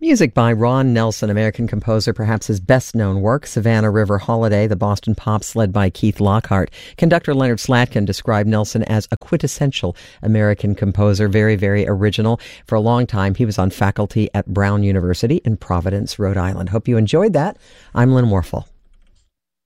Music by Ron Nelson, American composer, perhaps his best-known work, Savannah River Holiday, the Boston Pops, led by Keith Lockhart. Conductor Leonard Slatkin described Nelson as a quintessential American composer, very, very original. For a long time, he was on faculty at Brown University in Providence, Rhode Island. Hope you enjoyed that. I'm Lynn Warfel.